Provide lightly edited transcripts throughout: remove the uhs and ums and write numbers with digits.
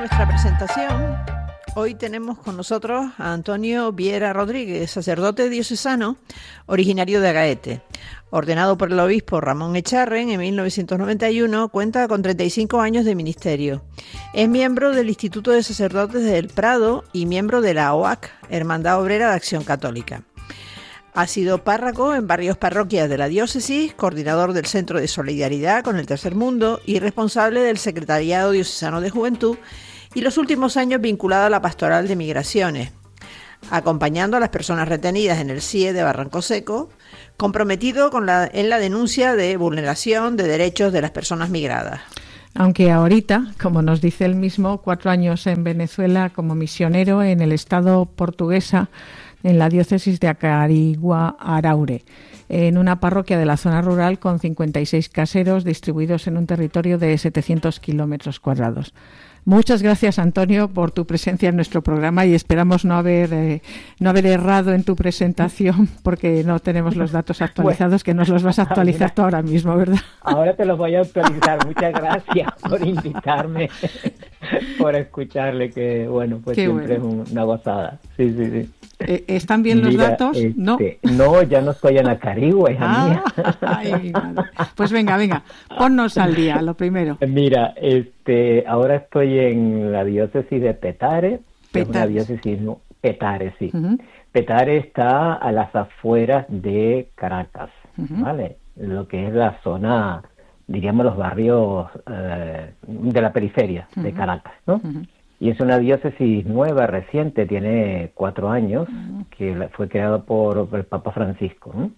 nuestra presentación. Hoy tenemos con nosotros a Antonio Viera Rodríguez, sacerdote diocesano, originario de Agaete. Ordenado por el obispo Ramón Echarren en 1991, cuenta con 35 años de ministerio. Es miembro del Instituto de Sacerdotes del Prado y miembro de la OAC, Hermandad Obrera de Acción Católica. Ha sido párroco en varias parroquias de la diócesis, coordinador del Centro de Solidaridad con el Tercer Mundo y responsable del Secretariado Diocesano de Juventud, y los últimos años vinculado a la Pastoral de Migraciones, acompañando a las personas retenidas en el CIE de Barranco Seco, comprometido en la denuncia de vulneración de derechos de las personas migradas. Aunque ahorita, como nos dice él mismo, 4 años en Venezuela como misionero en el estado portuguesa, en la diócesis de Acarigua Araure, en una parroquia de la zona rural con 56 caseros distribuidos en un territorio de 700 kilómetros cuadrados. Muchas gracias, Antonio, por tu presencia en nuestro programa y esperamos no haber errado en tu presentación porque no tenemos los datos actualizados, que nos los vas a actualizar tú ahora mismo, ¿verdad? Ahora te los voy a actualizar. Muchas gracias por invitarme, por escucharle, que bueno, pues qué siempre bueno. Es una gozada. Sí. ¿Están bien los datos? No, ya no estoy en Acarigua, hija mía. Ay, pues venga, ponnos al día, lo primero. Mira, ahora estoy en la diócesis de Petare. Es una diócesis, Petare, sí. Uh-huh. Petare está a las afueras de Caracas, uh-huh. ¿Vale? Lo que es la zona, diríamos, los barrios de la periferia, uh-huh. de Caracas, ¿no? Uh-huh. Y es una diócesis nueva, reciente, tiene 4 años, que fue creada por el Papa Francisco, ¿no?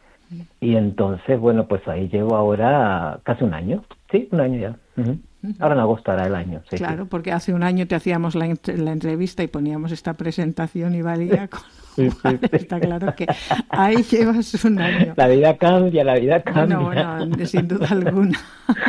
Y entonces, bueno, pues ahí llevo ahora casi un año. Sí, un año ya. Uh-huh. Ahora en agosto hará el año. Sí, claro, sí. Porque hace un año te hacíamos la entrevista y poníamos esta presentación y valía con... Sí. Está claro que ahí llevas un año. La vida cambia. Bueno, sin duda alguna.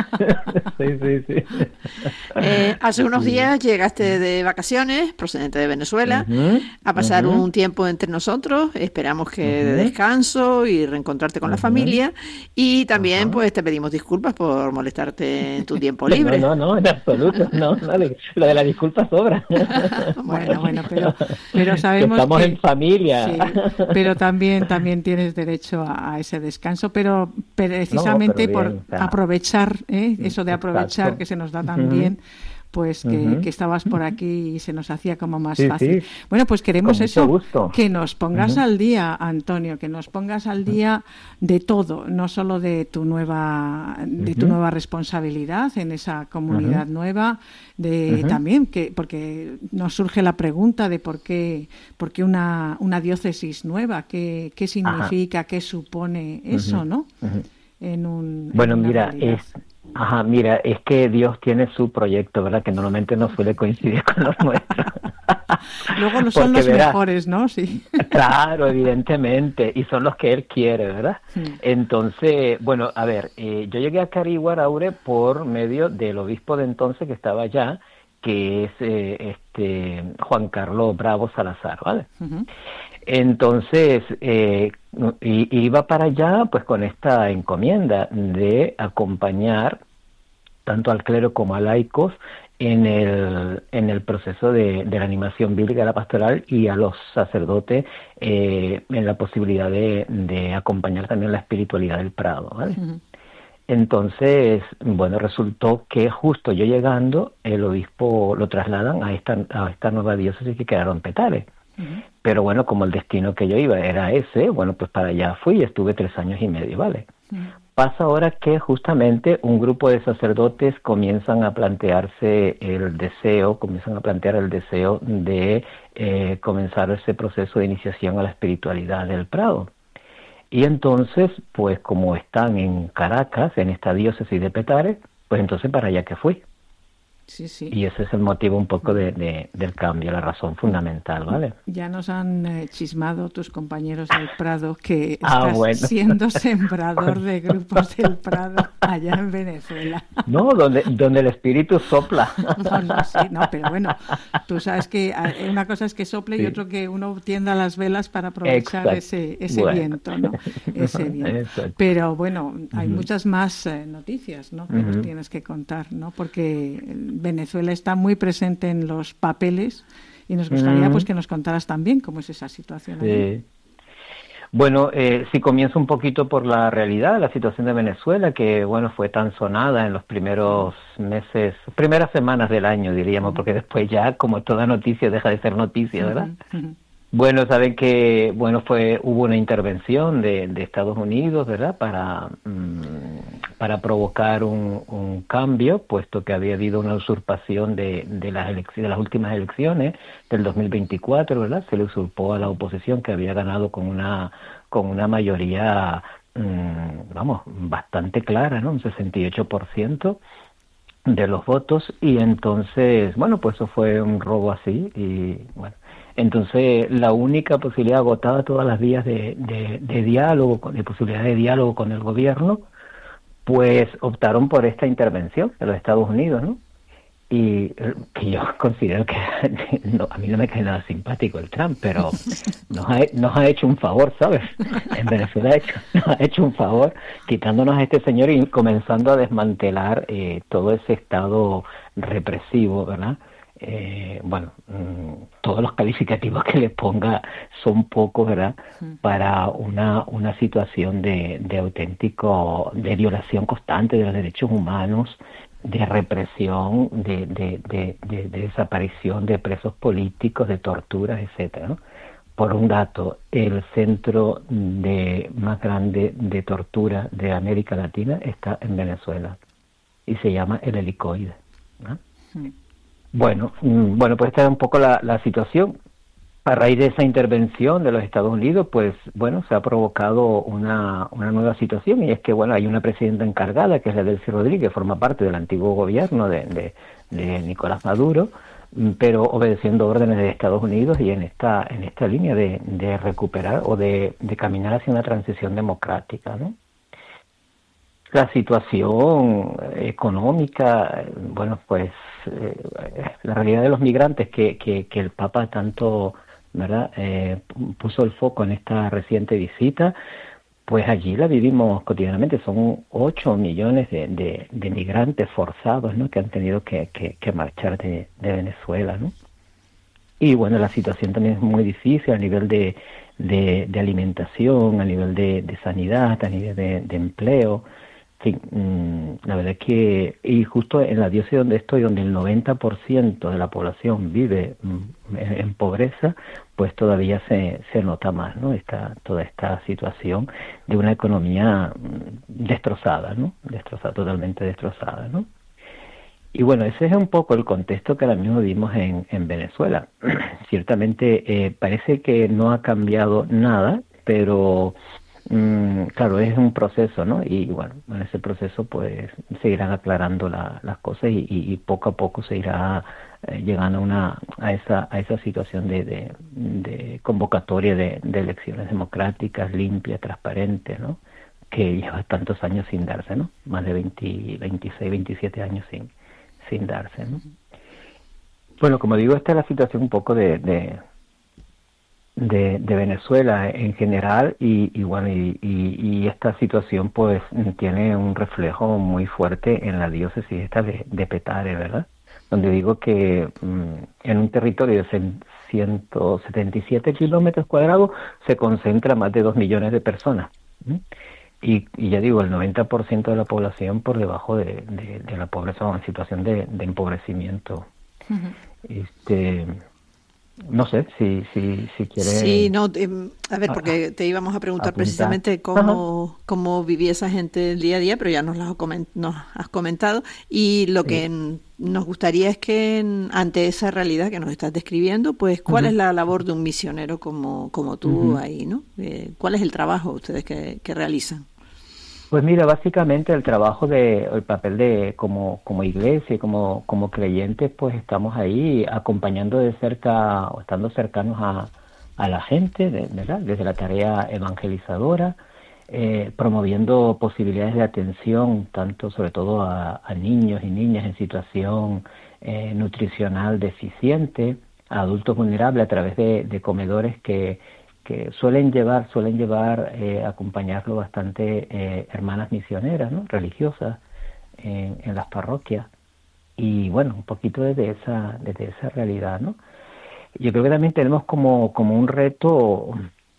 Sí. Hace unos días llegaste de vacaciones, procedente de Venezuela, uh-huh. a pasar uh-huh. un tiempo entre nosotros. Esperamos que uh-huh. de descanso y reencontrarte con uh-huh. la familia. Y también, uh-huh. pues, te pedimos disculpas por molestarte en tu tiempo libre. No, en absoluto. No, lo de la disculpa sobra. Bueno, pero sabemos que estamos que... en familia. Sí, pero también tienes derecho a ese descanso, pero precisamente por aprovechar, eso de aprovechar. Exacto. Que se nos da tan bien, pues que estabas por aquí y se nos hacía como más fácil. Sí. Bueno, pues queremos eso, que nos pongas al día, Antonio, que nos pongas al día de todo, no solo de tu nueva responsabilidad en esa comunidad nueva, también porque nos surge la pregunta de por qué una diócesis nueva, qué significa, qué supone eso, ¿no? Mira, es que Dios tiene su proyecto, ¿verdad? Que normalmente no suele coincidir con los nuestros. Luego no son los mejores, ¿no? Sí. Claro, evidentemente, y son los que Él quiere, ¿verdad? Sí. Entonces, bueno, a ver, yo llegué a Acarigua Araure por medio del obispo de entonces que estaba allá, que es Juan Carlos Bravo Salazar, ¿vale? Uh-huh. Entonces, iba para allá pues con esta encomienda de acompañar tanto al clero como a laicos en el proceso de la animación bíblica de la pastoral y a los sacerdotes en la posibilidad de acompañar también la espiritualidad del Prado, ¿vale? Uh-huh. Entonces, bueno, resultó que justo yo llegando, el obispo lo trasladan a esta nueva diócesis que quedaron en Petare. Uh-huh. Pero bueno, como el destino que yo iba era ese, bueno, pues para allá fui y estuve 3 años y medio, ¿vale? Uh-huh. Pasa ahora que justamente un grupo de sacerdotes comienzan a plantear el deseo de comenzar ese proceso de iniciación a la espiritualidad del Prado. Y entonces, pues como están en Caracas, en esta diócesis de Petare, pues entonces para allá que fui. Sí. Y ese es el motivo un poco del cambio, la razón fundamental, ¿vale? Ya nos han chismado tus compañeros del Prado que estás siendo sembrador de grupos del Prado allá en Venezuela. No, donde el espíritu sopla. No, pero bueno, tú sabes que una cosa es que sople y otro que uno tienda las velas para aprovechar ese viento, ¿no? Ese viento. Exacto. Pero bueno, hay muchas más noticias, ¿no? Que nos tienes que contar, ¿no? Porque Venezuela está muy presente en los papeles y nos gustaría pues que nos contaras también cómo es esa situación allí. Bueno, si comienzo un poquito por la realidad, la situación de Venezuela, que bueno, fue tan sonada en los primeros meses, primeras semanas del año, diríamos, porque después ya, como toda noticia, deja de ser noticia, ¿verdad? Bueno, saben que hubo una intervención de Estados Unidos, ¿verdad? Para provocar un cambio, puesto que había habido una usurpación de las últimas elecciones del 2024, ¿verdad? Se le usurpó a la oposición, que había ganado con una mayoría, bastante clara, ¿no? Un 68% de los votos, y entonces, pues eso fue un robo así, y bueno. Entonces, la única posibilidad, agotada todas las vías de diálogo, de posibilidad de diálogo con el gobierno, pues optaron por esta intervención de los Estados Unidos, ¿no? Y que yo considero que a mí no me cae nada simpático el Trump, pero nos ha hecho un favor, ¿sabes? En Venezuela nos ha hecho un favor quitándonos a este señor y comenzando a desmantelar todo ese estado represivo, ¿verdad? Todos los calificativos que le ponga son pocos, ¿verdad? Para una situación de violación constante de los derechos humanos, de represión, de desaparición de presos políticos, de torturas, etcétera, ¿no? Por un dato, el centro más grande de tortura de América Latina está en Venezuela y se llama el Helicoide, ¿no? Bueno, pues esta es un poco la situación. A raíz de esa intervención de los Estados Unidos, pues se ha provocado una nueva situación, y es que hay una presidenta encargada, que es la Delcy Rodríguez, que forma parte del antiguo gobierno de Nicolás Maduro, pero obedeciendo órdenes de Estados Unidos y en esta línea de recuperar o de caminar hacia una transición democrática, ¿no? La situación económica, la realidad de los migrantes que el Papa tanto, ¿verdad?, puso el foco en esta reciente visita, pues allí la vivimos cotidianamente. Son 8 millones de migrantes forzados, ¿no?, que han tenido que marchar de Venezuela, ¿no? Y la situación también es muy difícil a nivel de alimentación, a nivel de sanidad, a nivel de empleo. Sí, la verdad es que, y justo en la diócesis donde estoy, donde el 90% de la población vive en pobreza, pues todavía se nota más, ¿no? Toda esta situación de una economía destrozada, ¿no? Totalmente destrozada, ¿no? Y ese es un poco el contexto que ahora mismo vivimos en Venezuela. Ciertamente parece que no ha cambiado nada, pero claro, es un proceso, ¿no? Y en ese proceso pues se irán aclarando las cosas y poco a poco se irá llegando a esa situación de convocatoria de elecciones democráticas, limpias, transparentes, ¿no? Que lleva tantos años sin darse, ¿no? Más de 26, 27 años sin darse, ¿no? Bueno, como digo, esta es la situación un poco de Venezuela en general, y esta situación pues tiene un reflejo muy fuerte en la diócesis esta de Petare, ¿verdad? Donde digo que en un territorio de 177 kilómetros cuadrados se concentra más de 2 millones de personas, ¿sí? Y ya digo, el 90% de la población por debajo de la pobreza, o en situación de empobrecimiento. No sé si quieres. Sí, no, a ver, porque te íbamos a preguntar precisamente cómo vivía esa gente el día a día, pero ya nos has comentado. Y lo que nos gustaría es que ante esa realidad que nos estás describiendo, pues, ¿cuál es la labor de un misionero como tú ahí, ¿no? ¿Cuál es el trabajo ustedes que realizan? Pues mira, básicamente el papel de como iglesia y como creyentes, pues estamos ahí acompañando de cerca, o estando cercanos a la gente, ¿verdad? Desde la tarea evangelizadora, promoviendo posibilidades de atención, tanto sobre todo a niños y niñas en situación nutricional deficiente, a adultos vulnerables a través de comedores que suelen llevar acompañarlo bastante hermanas misioneras, ¿no?, religiosas en las parroquias, y bueno, un poquito desde esa realidad, ¿no? Yo creo que también tenemos como un reto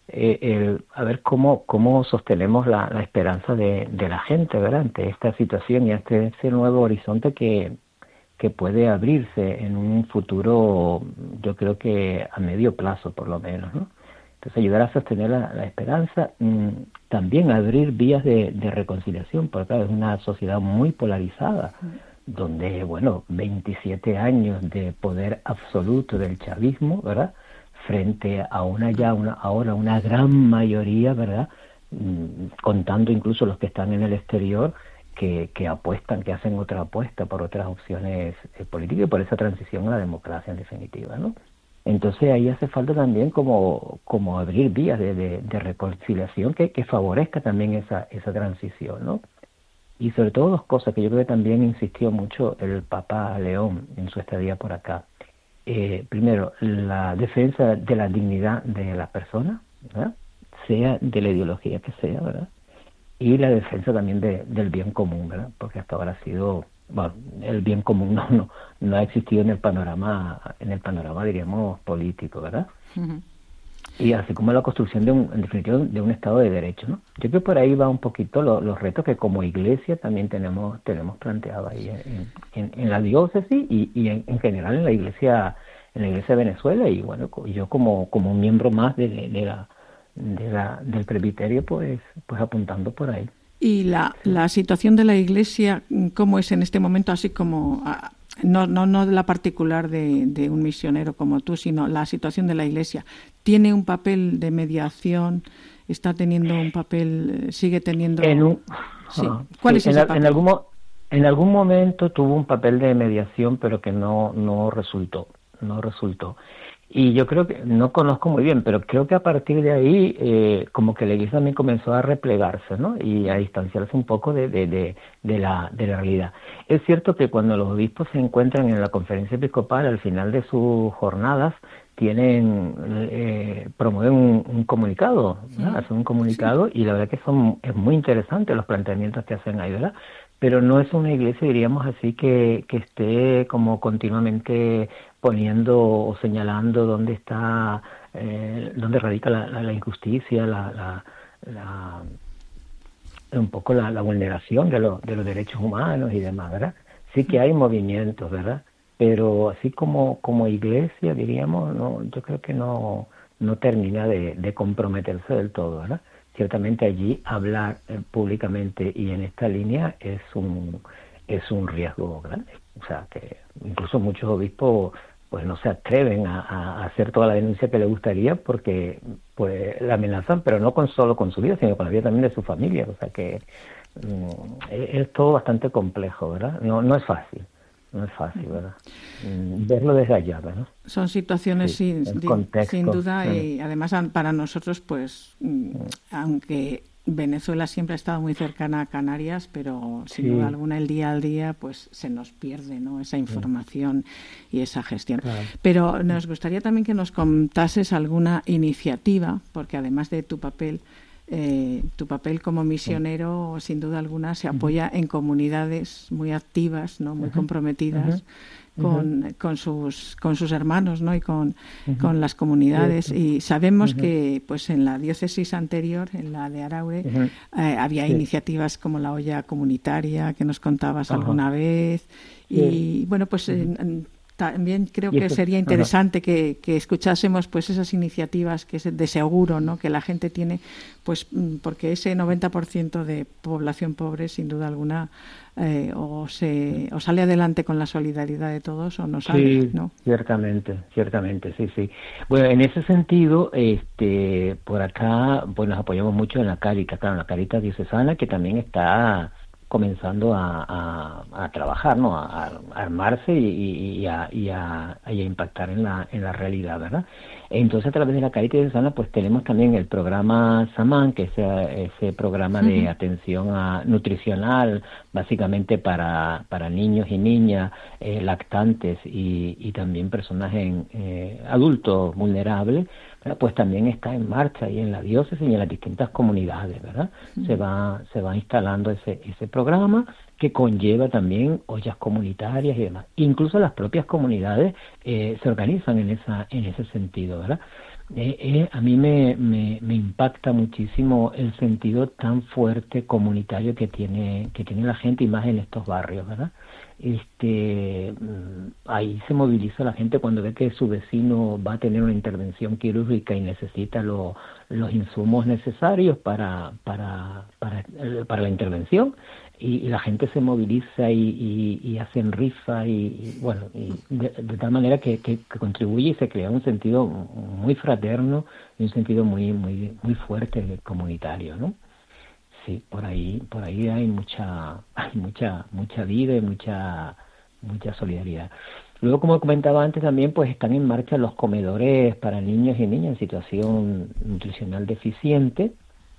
a ver cómo sostenemos la esperanza de la gente, ¿verdad? Ante esta situación y ante ese nuevo horizonte que puede abrirse en un futuro, yo creo que a medio plazo por lo menos, ¿no? Entonces ayudar a sostener la esperanza, también abrir vías de reconciliación, porque claro, es una sociedad muy polarizada, donde, bueno, 27 años de poder absoluto del chavismo, ¿verdad?, frente a ahora una gran mayoría, ¿verdad?, contando incluso los que están en el exterior, que apuestan, que hacen otra apuesta por otras opciones políticas y por esa transición a la democracia en definitiva, ¿no? Entonces ahí hace falta también como abrir vías de reconciliación que favorezca también esa transición, ¿no? Y sobre todo dos cosas que yo creo que también insistió mucho el Papa León en su estadía por acá. Primero, la defensa de la dignidad de la persona, ¿verdad?, sea de la ideología que sea, ¿verdad?, y la defensa también del bien común, ¿verdad?, porque hasta ahora ha sido, bueno, el bien común no ha existido en el panorama diríamos político, ¿verdad? Uh-huh. Y así como la construcción en definitiva de un Estado de Derecho, ¿no? Yo creo que por ahí va un poquito los retos que como Iglesia también tenemos planteado ahí en la diócesis y en general en la Iglesia de Venezuela, y bueno, yo como un miembro más del presbiterio, pues apuntando por ahí. Y la situación de la Iglesia, ¿cómo es en este momento? Así como no de la particular de un misionero como tú, sino la situación de la Iglesia. ¿Tiene un papel de mediación? ¿Está teniendo un papel? ¿Sigue teniendo? Sí. ¿Cuál es ese papel? En algún momento tuvo un papel de mediación, pero que no resultó. Y yo creo que, no conozco muy bien, pero creo que a partir de ahí como que la Iglesia también comenzó a replegarse, ¿no?, y a distanciarse un poco de la realidad. Es cierto que cuando los obispos se encuentran en la conferencia episcopal al final de sus jornadas, promueven un comunicado, ¿verdad? Hacen un comunicado, y la verdad que es muy interesante los planteamientos que hacen ahí, ¿verdad? Pero no es una iglesia, diríamos así, que esté como continuamente poniendo o señalando dónde radica la injusticia, un poco la vulneración de los derechos humanos y demás, ¿verdad? Sí que hay movimientos, ¿verdad? Pero así como iglesia, diríamos, yo creo que no termina de comprometerse del todo, ¿verdad? Ciertamente allí hablar públicamente y en esta línea es un riesgo grande. O sea, que incluso muchos obispos pues no se atreven a hacer toda la denuncia que les gustaría, porque pues la amenazan, pero no solo con su vida, sino con la vida también de su familia. O sea que es todo bastante complejo, ¿verdad? No es fácil. No es fácil, ¿verdad? Verlo desde allá, ¿verdad? Son situaciones sin duda, y además para nosotros, pues, aunque Venezuela siempre ha estado muy cercana a Canarias, pero sin duda alguna el día al día, pues se nos pierde, ¿no?, esa información y esa gestión. Claro. Pero nos gustaría también que nos contases alguna iniciativa, porque además de tu papel como misionero, sin duda alguna, se apoya en comunidades muy activas, ¿no?, muy comprometidas con sus hermanos, ¿no?, y con las comunidades. Y sabemos que pues en la diócesis anterior, en la de Araure, había iniciativas como la olla comunitaria, que nos contabas alguna vez. Y bueno, pues también creo que sería interesante que escuchásemos pues esas iniciativas que es de seguro, ¿no?, que la gente tiene, pues porque ese 90% de población pobre, sin duda alguna, o sale adelante con la solidaridad de todos o no sale, ¿no? Ciertamente, sí. Bueno, en ese sentido, por acá, pues nos apoyamos mucho en la Cáritas, claro, en la Cáritas diocesana, que también está comenzando a trabajar, ¿no?, a armarse y a impactar en la realidad, ¿verdad? Entonces, a través de la Cáritas diocesana, pues tenemos también el programa SAMAN, que es ese programa de atención nutricional, básicamente para niños y niñas lactantes y también personas adultos vulnerables, ¿verdad? Pues también está en marcha ahí en la diócesis y en las distintas comunidades, ¿verdad? Se va instalando ese programa, que conlleva también ollas comunitarias y demás. Incluso las propias comunidades se organizan en ese sentido, ¿verdad? A mí me impacta muchísimo el sentido tan fuerte comunitario que tiene la gente, y más en estos barrios, ¿verdad? Ahí se moviliza la gente cuando ve que su vecino va a tener una intervención quirúrgica y necesita los insumos necesarios para la intervención, y la gente se moviliza y hacen rifa y de tal manera que contribuye y se crea un sentido muy fraterno y un sentido muy muy muy fuerte comunitario, ¿no? Sí, por ahí hay mucha vida y mucha solidaridad. Luego, como comentaba antes también, pues están en marcha los comedores para niños y niñas en situación nutricional deficiente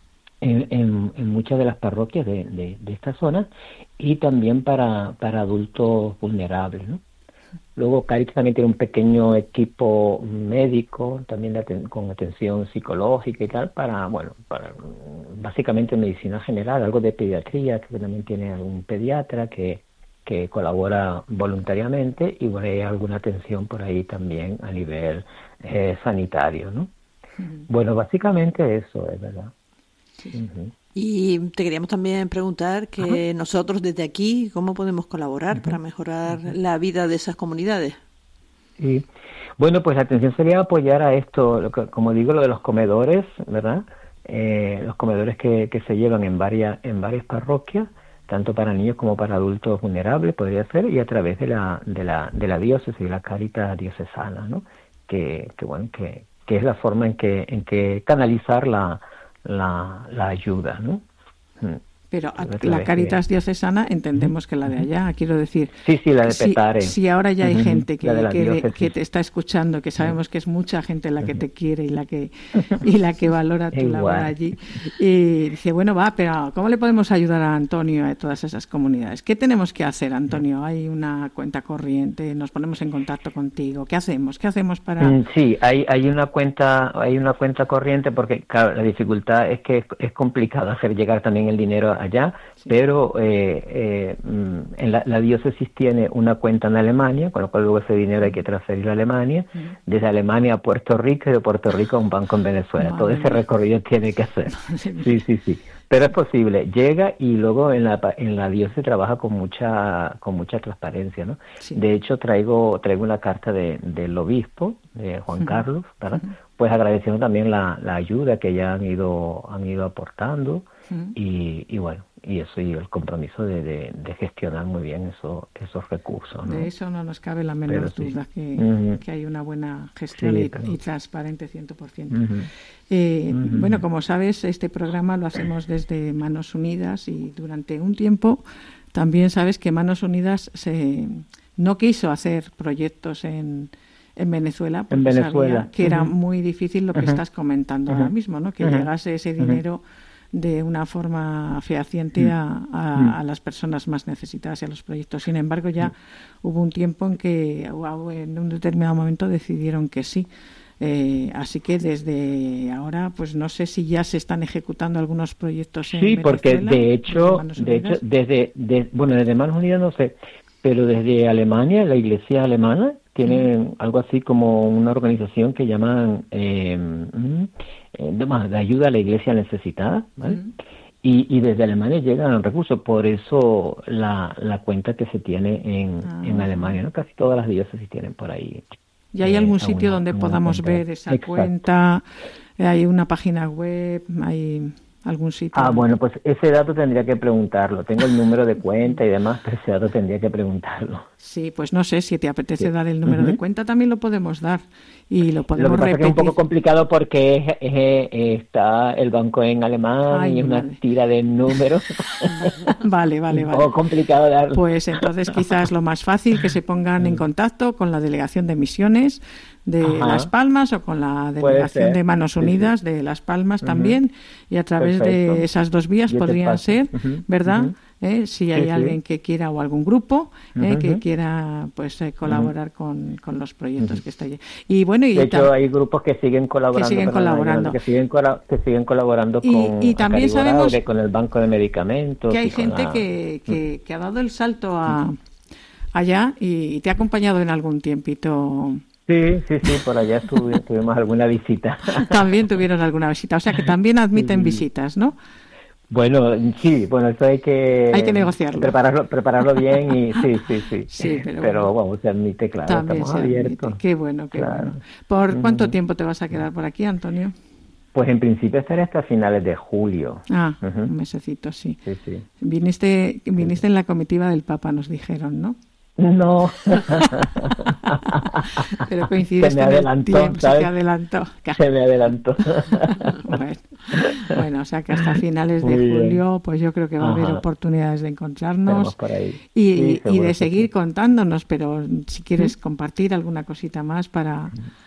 en muchas de las parroquias de esta zona, y también para adultos vulnerables, ¿no? Luego Cáritas también tiene un pequeño equipo médico, también con atención psicológica y tal, para básicamente medicina general, algo de pediatría, que también tiene algún pediatra que colabora voluntariamente, y hay alguna atención por ahí también a nivel sanitario, ¿no? Uh-huh. Bueno, básicamente eso es verdad. Sí. Uh-huh. Y te queríamos también preguntar que nosotros desde aquí, ¿cómo podemos colaborar para mejorar la vida de esas comunidades? Sí. Bueno, pues la atención sería apoyar a esto, como digo, lo de los comedores, ¿verdad? Los comedores que se llevan en varias parroquias, tanto para niños como para adultos vulnerables, podría ser, y a través de la diócesis, de la Cáritas diocesana, ¿no? Que es la forma en que canalizar la ayuda, ¿no? Pero la Cáritas diocesana entendemos que la de allá, quiero decir. Sí, la de Petare. Si ahora ya hay gente que te está escuchando, que sabemos que es mucha gente la que te quiere y la que valora tu labor allí, y dice, bueno, pero ¿cómo le podemos ayudar a Antonio a todas esas comunidades? ¿Qué tenemos que hacer, Antonio? Hay una cuenta corriente, nos ponemos en contacto contigo. ¿Qué hacemos para...? Sí, hay una cuenta corriente, porque claro, la dificultad es que es complicado hacer llegar también el dinero allá, sí. Pero en la diócesis tiene una cuenta en Alemania, con lo cual luego ese dinero hay que transferirlo a Alemania, desde Alemania a Puerto Rico, y de Puerto Rico a un banco en Venezuela. Todo ese recorrido tiene que hacer. Sí. Pero es posible, llega, y luego en la diócesis trabaja con mucha transparencia, ¿no? Sí. De hecho, traigo una carta del obispo, de Juan Carlos, ¿verdad? Pues agradeciendo también la ayuda que ya han ido aportando, y eso, y el compromiso de gestionar muy bien esos recursos, ¿no? De eso no nos cabe la menor duda, que hay una buena gestión y transparente 100%. Bueno, como sabes, este programa lo hacemos desde Manos Unidas, y durante un tiempo también sabes que Manos Unidas no quiso hacer proyectos en Venezuela, porque sabía que era muy difícil lo que estás comentando ahora mismo, ¿no? Que llegase ese dinero de una forma fehaciente a las personas más necesitadas y a los proyectos. Sin embargo, ya hubo un tiempo en que en un determinado momento decidieron que sí. Así que desde ahora, pues no sé si ya se están ejecutando algunos proyectos en Venezuela. Sí, porque de hecho desde Manos Unidas no sé, pero desde Alemania, la Iglesia alemana tiene algo así como una organización que llaman de ayuda a la Iglesia necesitada, ¿vale? Y desde Alemania llegan recursos, por eso la cuenta que se tiene en Alemania, ¿no? Casi todas las diócesis tienen por ahí. ¿Y hay algún sitio donde podamos ver esa cuenta? ¿Hay una página web? ¿Hay algún sitio? Bueno, pues ese dato tendría que preguntarlo. Tengo el número de cuenta y demás, pero ese dato tendría que preguntarlo. Sí, pues no sé, si te apetece dar el número de cuenta, también lo podemos dar y lo podemos repetir. Lo que pasa repetir. Es que es un poco complicado porque está el banco en alemán y es una tira de números. Vale. Un poco complicado darlo. Pues entonces quizás lo más fácil, que se pongan en contacto con la Delegación de Misiones de Las Palmas, o con la Delegación de Manos Unidas de Las Palmas también, y a través través de esas dos vías podrían ser, ¿verdad? Si hay alguien que quiera o algún grupo que quiera pues colaborar con los proyectos que está allí. Y bueno, y de hecho hay grupos que siguen colaborando, que siguen colaborando con también sabemos con el banco de medicamentos, que hay gente que ha dado el salto allá y te ha acompañado en algún tiempito. Sí, por allá tuvimos alguna visita. También tuvieron alguna visita, o sea que también admiten visitas, ¿no? Bueno, sí, eso hay que negociarlo. Prepararlo bien y sí, pero bueno, se admite, claro, estamos abiertos. Qué bueno. ¿Por cuánto tiempo te vas a quedar por aquí, Antonio? Pues en principio estaré hasta finales de julio. Un mesecito, sí. Sí. Viniste en la comitiva del Papa, nos dijeron, ¿no? No. Pero coincidiste en el tiempo, se te adelantó. Se me adelantó. Bueno, o sea que hasta finales de julio, pues yo creo que va a haber oportunidades de encontrarnos por ahí. Y de seguir contándonos, pero si quieres compartir alguna cosita más para